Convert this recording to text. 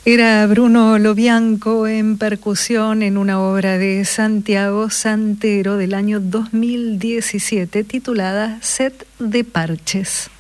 Era Bruno Lobianco en percusión en una obra de Santiago Santero del año 2017 titulada Set de Parches.